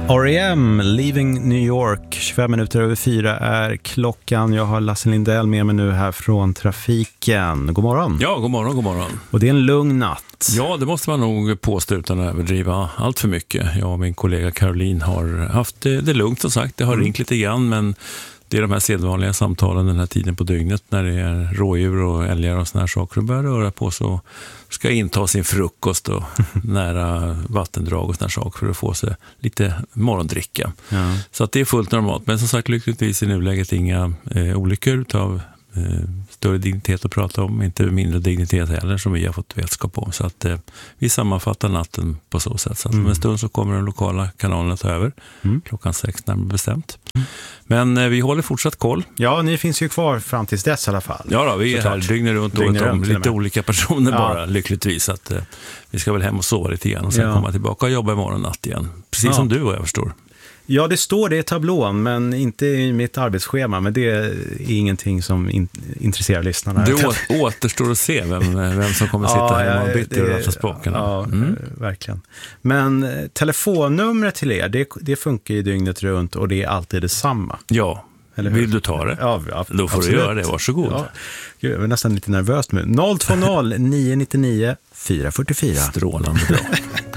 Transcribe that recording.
R.E.M. Leaving New York, 25 minuter över 4 är klockan. Jag har Lasse Lindell med mig nu här från trafiken. God morgon. Ja, god morgon, god morgon. Och det är en lugn natt. Ja, det måste man nog påstå utan att överdriva allt för mycket. Jag och min kollega Caroline har haft det lugnt som sagt. Det har ringt lite grann, men det är de här sedvanliga samtalen den här tiden på dygnet när det är rådjur och älgar och såna här saker och börjar röra på, så ska inta sin frukost och nära vattendrag och såna här saker för att få sig lite morgondricka. Ja. Så att det är fullt normalt. Men som sagt, lyckligtvis i nuläget inga olyckor utav större dignitet att prata om, inte mindre dignitet heller som vi har fått vetskap om. Så att vi sammanfattar natten på så sätt. Så att om en stund så kommer den lokala kanalen att ta över. Klockan 6 närmare bestämt. Men vi håller fortsatt koll. Ja, ni finns ju kvar fram tills dess i alla fall. Ja då, vi är här dygnet runt året om. Lite olika personer bara, lyckligtvis. Att vi ska väl hem och sova lite igen och sen komma tillbaka och jobba imorgon natt igen. Precis som du och jag förstår. Ja, det står det i tablån, men inte i mitt arbetsschema. Men det är ingenting som intresserar lyssnarna. Det återstår att se vem som kommer sitta hemma och byta och ratta spakarna. Ja, verkligen. Men telefonnumret till er, det funkar ju dygnet runt och det är alltid detsamma. Ja, vill du ta det? Ja, då får du göra det, varsågod. Ja. Gud, jag är nästan lite nervös nu. 020 999 444. Strålande bra.